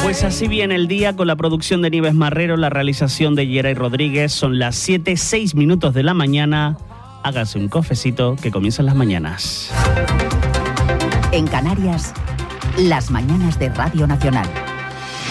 Pues así viene el día con la producción de Nieves Marrero, la realización de Yeray Rodríguez. Son las 7:06 de la mañana. Hágase un cafecito que comienzan las mañanas. En Canarias, las mañanas de Radio Nacional.